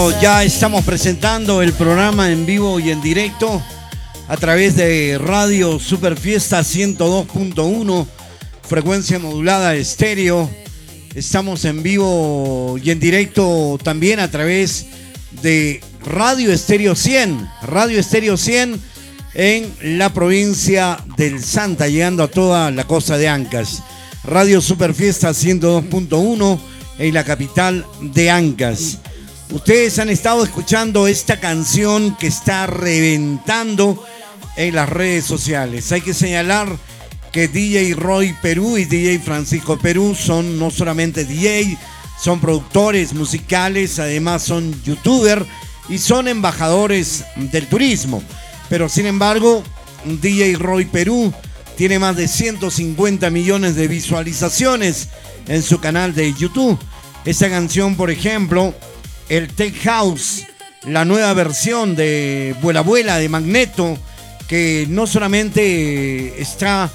Ya estamos presentando el programa en vivo y en directo a través de Radio Super Fiesta 102.1, frecuencia modulada estéreo. Estamos en vivo y en directo también a través de Radio Estéreo 100, Radio Estéreo 100 en la provincia del Santa, llegando a toda la costa de Ancas. Radio Super Fiesta 102.1 en la capital de Ancas. Ustedes han estado escuchando esta canción que está reventando en las redes sociales. Hay que señalar que DJ Roy Perú y DJ Francisco Perú son no solamente DJ, son productores musicales, además son youtubers y son embajadores del turismo. Pero sin embargo, DJ Roy Perú tiene más de 150 millones de visualizaciones en su canal de YouTube. Esa canción, por ejemplo, el Tech House, la nueva versión de Vuela Vuela de Magneto, que no solamente está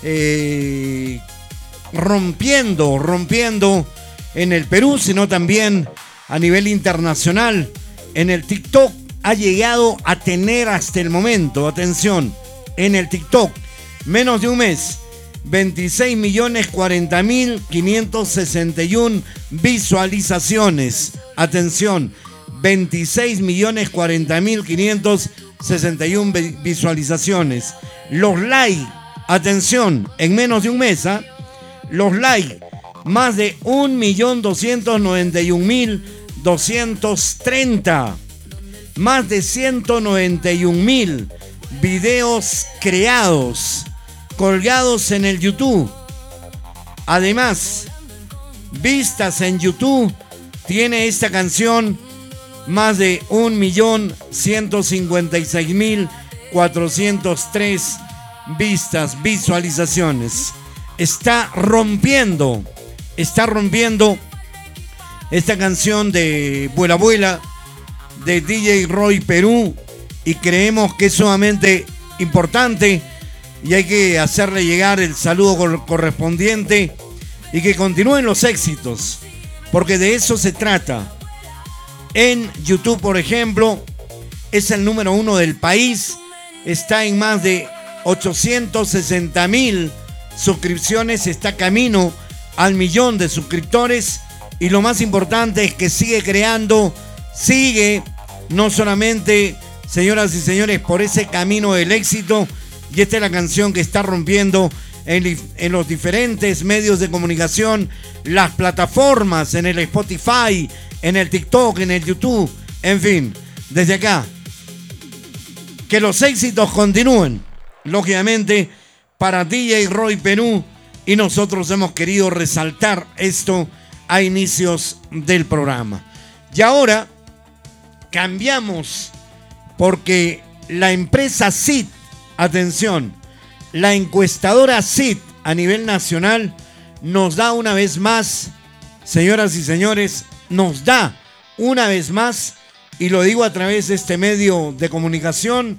rompiendo en el Perú, sino también a nivel internacional. En el TikTok ha llegado a tener hasta el momento, atención, en el TikTok, menos de un mes, 26.040.561 visualizaciones. Atención, 26.040.561 visualizaciones. Los likes, atención, en menos de un mes, los likes, más de 1.291.230. Más de 191.000 videos creados, colgados en el YouTube. Además, vistas en YouTube, tiene esta canción más de 1.156.403 vistas, visualizaciones. Está rompiendo esta canción de Vuela Vuela de DJ Roy Perú, y creemos que es sumamente importante y hay que hacerle llegar el saludo correspondiente y que continúen los éxitos, porque de eso se trata. En YouTube, por ejemplo, es el número 1 del país, está en más de 860.000 suscripciones, está camino al 1.000.000 de suscriptores, y lo más importante es que sigue creando, sigue no solamente, señoras y señores, por ese camino del éxito. Y esta es la canción que está rompiendo en los diferentes medios de comunicación, las plataformas, en el Spotify, en el TikTok, en el YouTube, en fin, desde acá. Que los éxitos continúen, lógicamente, para DJ Roy Perú, y nosotros hemos querido resaltar esto a inicios del programa. Y ahora cambiamos, porque la empresa CIT, atención, la encuestadora CIT a nivel nacional nos da una vez más, señoras y señores, nos da una vez más, y lo digo a través de este medio de comunicación,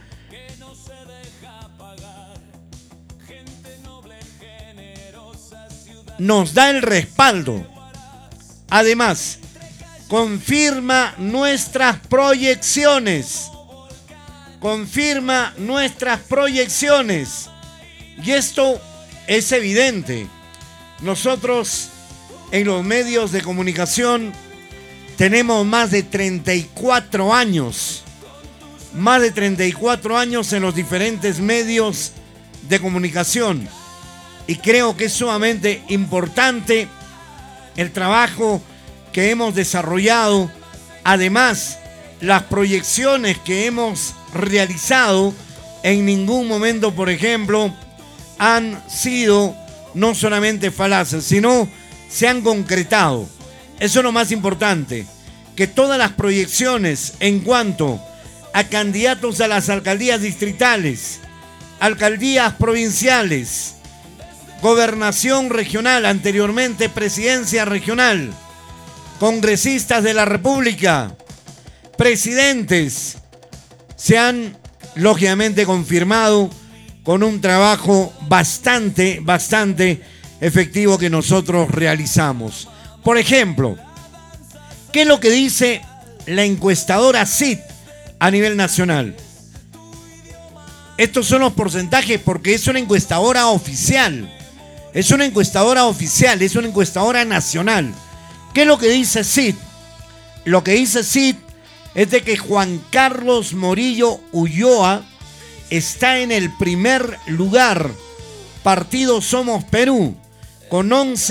nos da el respaldo. Además, confirma nuestras proyecciones. Confirma nuestras proyecciones. Y esto es evidente. Nosotros en los medios de comunicación tenemos más de 34 años. Más de 34 años en los diferentes medios de comunicación. Y creo que es sumamente importante el trabajo que hemos desarrollado. Además, las proyecciones que hemos realizado en ningún momento, por ejemplo, han sido no solamente falaces, sino se han concretado. Eso es lo más importante, que todas las proyecciones en cuanto a candidatos a las alcaldías distritales, alcaldías provinciales, gobernación regional, anteriormente presidencia regional, congresistas de la República, presidentes, se han lógicamente confirmado con un trabajo bastante efectivo que nosotros realizamos. Por ejemplo, ¿qué es lo que dice la encuestadora CID a nivel nacional. Estos son los porcentajes porque es una encuestadora oficial. Es una encuestadora oficial, es una encuestadora nacional. ¿Qué es lo que dice CID? Lo que dice CID es de que Juan Carlos Morillo Ulloa está en el primer lugar. Partido Somos Perú, con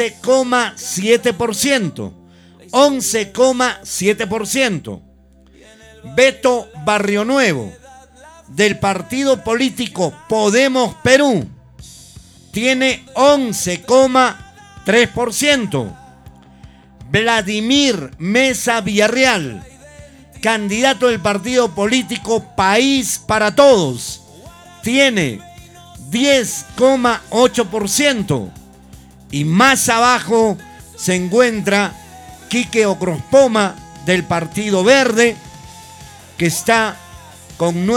11,7%. 11,7%. Beto Barrionuevo, del partido político Podemos Perú, tiene 11,3%. Vladimir Mesa Villarreal, candidato del partido político País para Todos, tiene 10,8%. Y más abajo se encuentra Quique Ocrospoma del Partido Verde, que está con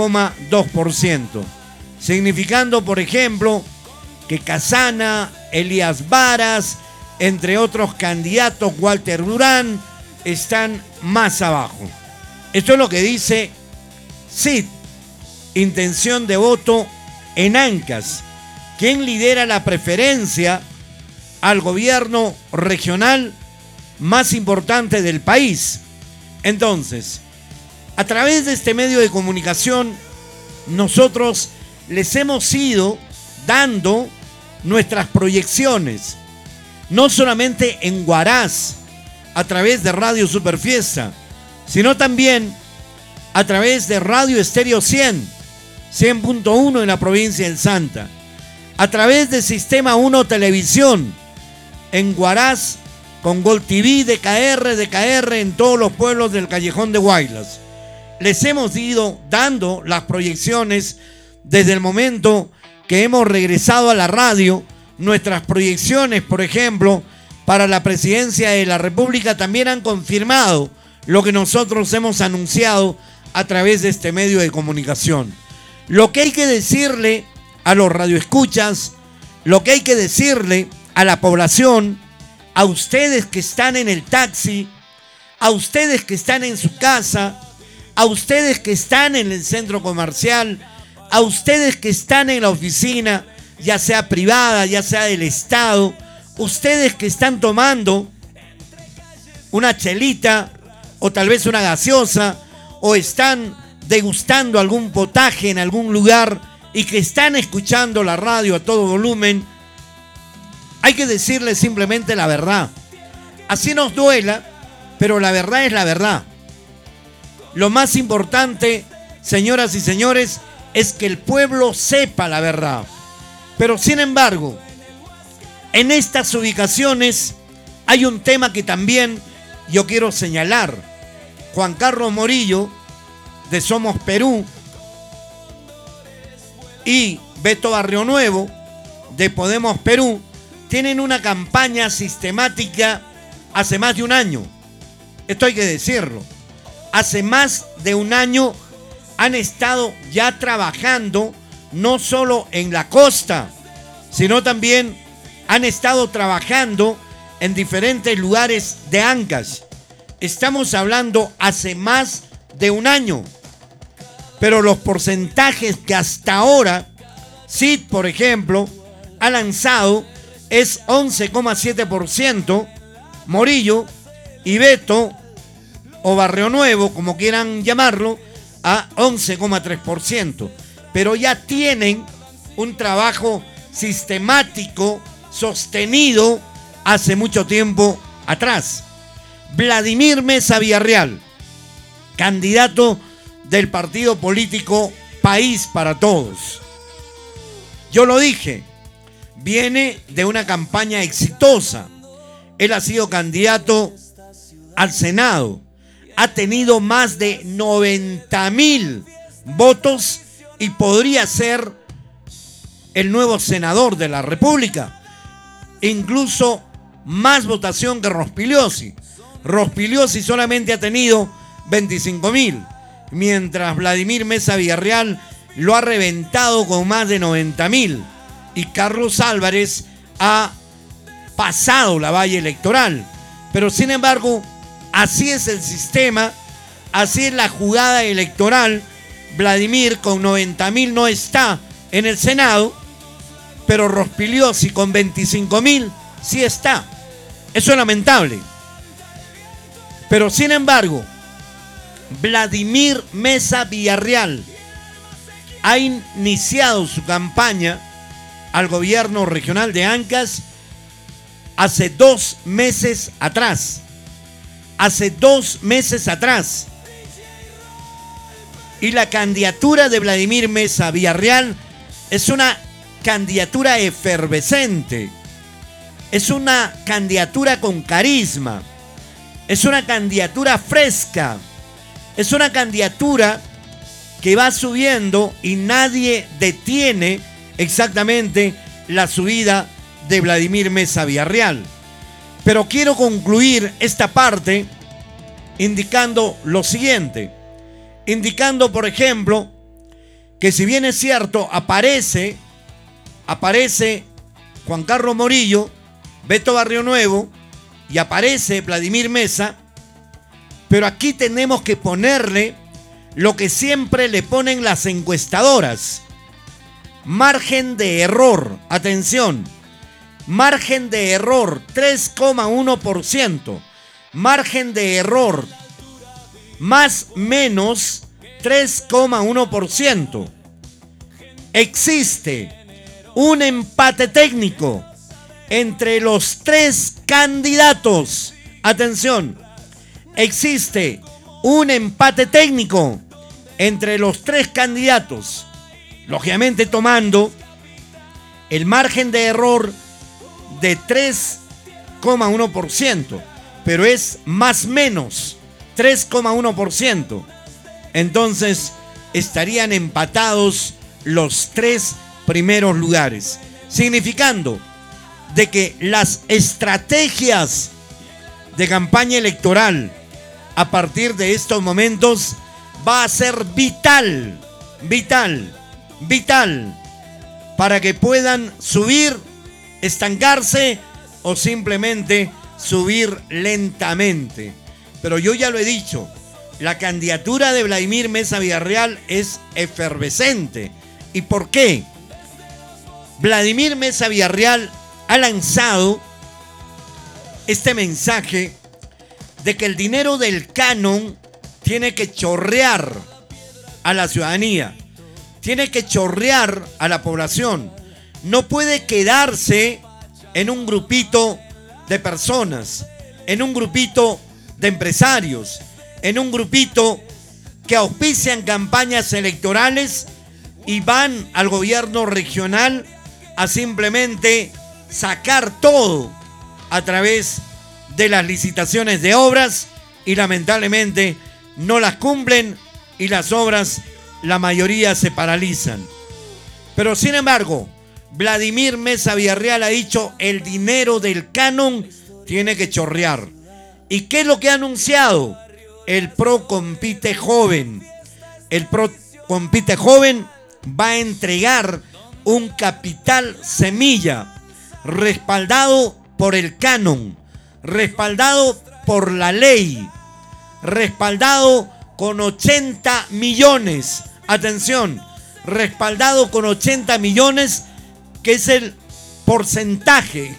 9,2%. Significando, por ejemplo, que Casana, Elías Varas, entre otros candidatos, Walter Durán, están más abajo. Esto es lo que dice CID, intención de voto en Ancash, quien lidera la preferencia al gobierno regional más importante del país. Entonces, a través de este medio de comunicación, nosotros les hemos ido dando nuestras proyecciones, no solamente en Huaraz, a través de Radio Superfiesta, sino también a través de Radio Estéreo 100.1 en la provincia del Santa, a través de Sistema 1 Televisión, en Huaraz, con Gol TV, DKR en todos los pueblos del Callejón de Huaylas. Les hemos ido dando las proyecciones desde el momento que hemos regresado a la radio. Nuestras proyecciones, por ejemplo, para la presidencia de la República también han confirmado lo que nosotros hemos anunciado a través de este medio de comunicación. Lo que hay que decirle a los radioescuchas, lo que hay que decirle a la población, a ustedes que están en el taxi, a ustedes que están en su casa, a ustedes que están en el centro comercial, a ustedes que están en la oficina, ya sea privada, ya sea del Estado, ustedes que están tomando una chelita o tal vez una gaseosa o están degustando algún potaje en algún lugar y que están escuchando la radio a todo volumen, hay que decirles simplemente la verdad. Así nos duela, pero la verdad es la verdad. Lo más importante, señoras y señores, es que el pueblo sepa la verdad. Pero sin embargo, en estas ubicaciones hay un tema que también yo quiero señalar. Juan Carlos Morillo, de Somos Perú, y Beto Barrionuevo, de Podemos Perú, tienen una campaña sistemática hace más de un año. Esto hay que decirlo. Hace más de un año han estado ya trabajando no solo en la costa, sino también han estado trabajando en diferentes lugares de Ancash. Estamos hablando hace más de un año. Pero los porcentajes que hasta ahora CID, por ejemplo, ha lanzado es 11,7%, Morillo, y Beto o Barrionuevo, como quieran llamarlo, a 11,3%. Pero ya tienen un trabajo sistemático, sostenido hace mucho tiempo atrás. Vladimir Mesa Villarreal, candidato del partido político País para Todos. Yo lo dije, viene de una campaña exitosa. Él ha sido candidato al Senado. Ha tenido más de 90,000 votos y podría ser el nuevo senador de la República. Incluso más votación que Rospigliosi. Rospigliosi solamente ha tenido 25,000, mientras Vladimir Mesa Villarreal lo ha reventado con más de 90,000. Y Carlos Álvarez ha pasado la valla electoral. Pero sin embargo, así es el sistema así es la jugada electoral. Vladimir con 90.000 no está en el Senado, pero Rospigliosi con 25.000 sí está. Eso es lamentable. Pero sin embargo, Vladimir Meza Villarreal ha iniciado su campaña al gobierno regional de Ancash hace 2 meses atrás. Hace 2 meses atrás. Y la candidatura de Vladimir Meza Villarreal es una candidatura efervescente. Es una candidatura con carisma. Es una candidatura fresca. Es una candidatura que va subiendo y nadie detiene exactamente la subida de Vladimir Meza Villarreal. Pero quiero concluir esta parte indicando lo siguiente. Indicando, por ejemplo, que si bien es cierto, aparece Juan Carlos Morillo, Beto Barrio Nuevo y aparece Vladimir Meza, pero aquí tenemos que ponerle lo que siempre le ponen las encuestadoras: margen de error. Atención, margen de error 3,1%, margen de error más menos 3,1%. Existe un empate técnico entre los 3 candidatos. Atención, existe un empate técnico entre los 3 candidatos, lógicamente tomando el margen de error de 3,1%, pero es más menos 3,1%. Entonces estarían empatados los 3 primeros lugares, significando de que las estrategias de campaña electoral a partir de estos momentos va a ser vital para que puedan subir, estancarse o simplemente subir lentamente. Pero yo ya lo he dicho, la candidatura de Vladimir Meza Villarreal es efervescente. ¿Y por qué? Vladimir Meza Villarreal ha lanzado este mensaje de que el dinero del canon tiene que chorrear a la ciudadanía, tiene que chorrear a la población. No puede quedarse en un grupito de personas, en un grupito de empresarios, en un grupito que auspician campañas electorales y van al gobierno regional a simplemente sacar todo a través de las licitaciones de obras y lamentablemente no las cumplen y las obras, la mayoría se paralizan. Pero sin embargo, Vladimir Meza Villarreal ha dicho: el dinero del canon tiene que chorrear. ¿Y qué es lo que ha anunciado? El PRO Compite Joven. El PRO Compite Joven va a entregar un capital semilla respaldado por el canon, respaldado por la ley, respaldado con 80 millones. Atención, respaldado con 80 millones, que es el porcentaje,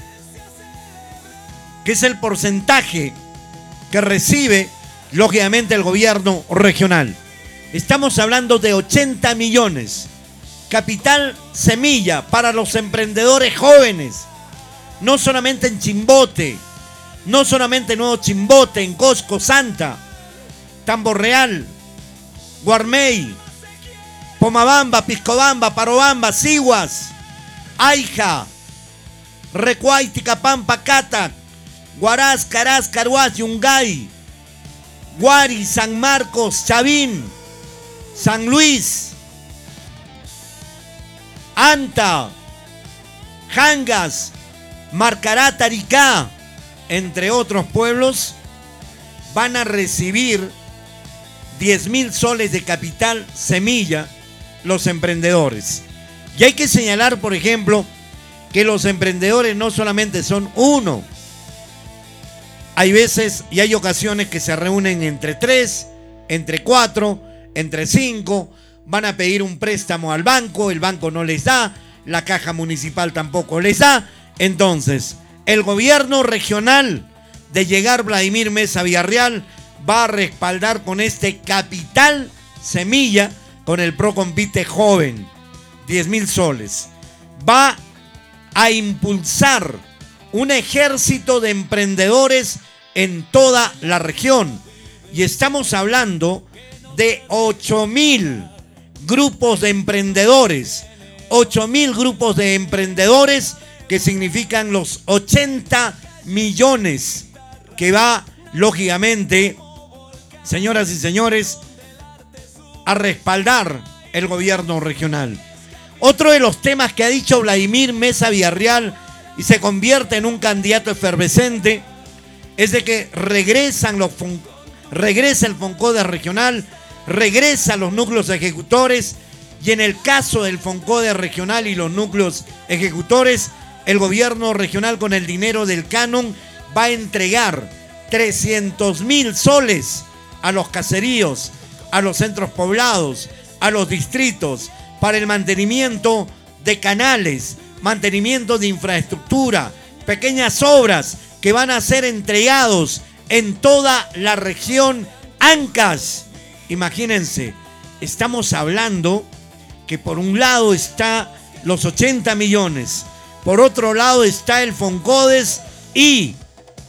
que recibe lógicamente el gobierno regional. Estamos hablando de 80 millones. Capital semilla para los emprendedores jóvenes. No solamente en Chimbote, no solamente en Nuevo Chimbote, en Cosco, Santa, Tambo Real, Guarmey, Pomabamba, Piscobamba, Parobamba, Siguas, Aija, Recuayti, Capampa, Catac, Huaraz, Caraz, Caruaz, Yungay, Guari, San Marcos, Chavín, San Luis, Anta, Jangas, Marcará, Taricá, entre otros pueblos, van a recibir 10.000 soles de capital semilla los emprendedores. Y hay que señalar, por ejemplo, que los emprendedores no solamente son uno. Hay veces y hay ocasiones que se reúnen entre 3, entre 4, entre 5, van a pedir un préstamo al banco, el banco no les da, la caja municipal tampoco les da. Entonces, el gobierno regional de llegar Vladimir Meza Villarreal va a respaldar con este capital semilla, con el Procompite joven, 10,000 soles. Va a impulsar un ejército de emprendedores en toda la región. Y estamos hablando de 8,000 grupos de emprendedores. 8,000 grupos de emprendedores que significan los 80 millones que va, lógicamente, señoras y señores, a respaldar el gobierno regional. Otro de los temas que ha dicho Vladimir Meza Villarreal y se convierte en un candidato efervescente es de que regresa el FONCODE regional, regresa los núcleos ejecutores, y en el caso del FONCODE regional y los núcleos ejecutores, el gobierno regional con el dinero del canon va a entregar 300,000 soles a los caseríos, a los centros poblados, a los distritos, para el mantenimiento de canales, mantenimiento de infraestructura, pequeñas obras que van a ser entregados en toda la región Ancash. Imagínense, estamos hablando que por un lado está los 80 millones, por otro lado está el FONCODES y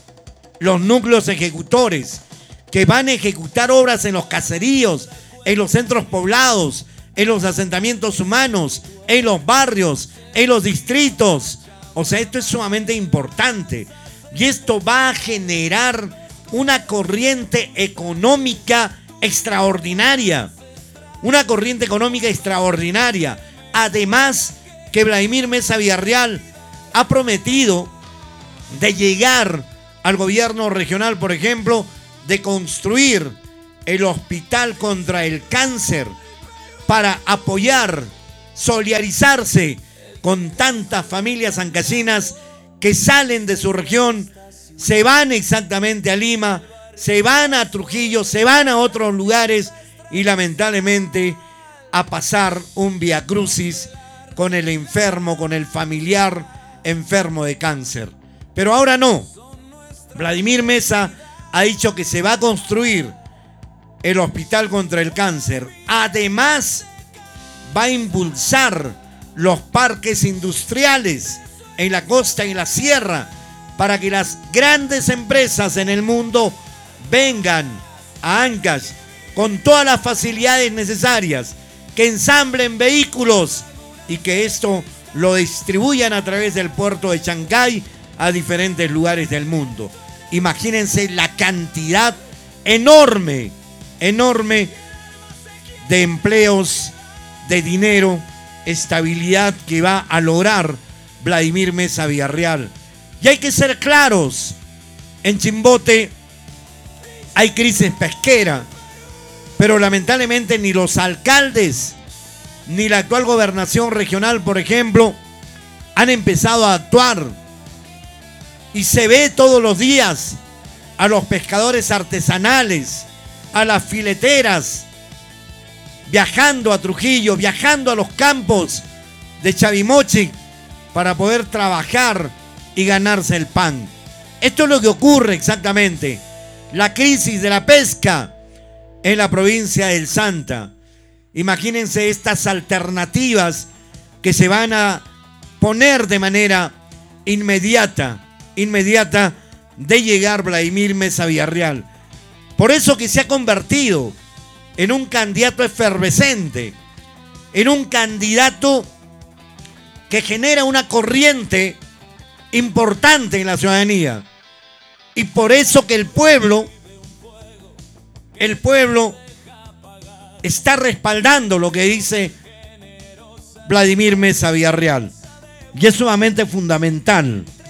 los núcleos ejecutores que van a ejecutar obras en los caseríos, en los centros poblados, en los asentamientos humanos, en los barrios, en los distritos. O sea, esto es sumamente importante y esto va a generar una corriente económica extraordinaria. Una corriente económica extraordinaria. Además que Vladimir Meza Villarreal ha prometido de llegar al gobierno regional, por ejemplo, de construir el hospital contra el cáncer para apoyar, solidarizarse con tantas familias ancasinas que salen de su región, se van exactamente a Lima, se van a Trujillo, se van a otros lugares y lamentablemente a pasar un viacrucis con el enfermo, con el familiar enfermo de cáncer. Pero ahora no. Vladimir Meza ha dicho que se va a construir el hospital contra el cáncer. Además, va a impulsar los parques industriales en la costa y en la sierra para que las grandes empresas en el mundo vengan a Ancash con todas las facilidades necesarias, que ensamblen vehículos y que esto lo distribuyan a través del puerto de Chancay a diferentes lugares del mundo. Imagínense la cantidad enorme de empleos, de dinero, estabilidad que va a lograr Vladimir Meza Villarreal. Y hay que ser claros, en Chimbote hay crisis pesquera, pero lamentablemente ni los alcaldes ni la actual gobernación regional, por ejemplo, han empezado a actuar. Y se ve todos los días a los pescadores artesanales, a las fileteras, viajando a Trujillo, viajando a los campos de Chavimochic para poder trabajar y ganarse el pan. Esto es lo que ocurre exactamente. La crisis de la pesca en la provincia del Santa. Imagínense estas alternativas que se van a poner de manera inmediata de llegar Vladimir Meza Villarreal. Por eso que se ha convertido en un candidato efervescente, en un candidato que genera una corriente importante en la ciudadanía. Y por eso que el pueblo está respaldando lo que dice Vladimir Meza Villarreal. Y es sumamente fundamental